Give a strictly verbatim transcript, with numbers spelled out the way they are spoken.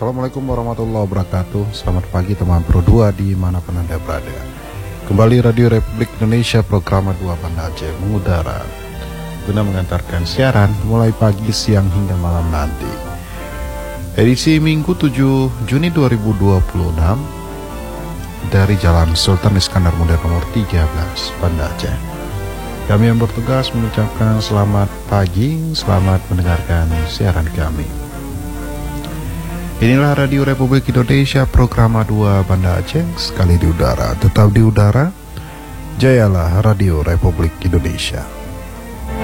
Assalamualaikum warahmatullahi wabarakatuh. Selamat pagi teman Pro dua dimanapun Anda berada. Kembali Radio Republik Indonesia program dua Banda Aceh mengudara guna mengantarkan siaran mulai pagi, siang hingga malam nanti. Edisi Minggu tujuh Juni dua ribu dua puluh enam dari Jalan Sultan Iskandar Muda nomor tiga belas Banda Aceh. Kami yang bertugas mengucapkan selamat pagi, selamat mendengarkan siaran kami. Inilah Radio Republik Indonesia program dua Banda Aceh, sekali di udara, tetap di udara. Jayalah Radio Republik Indonesia.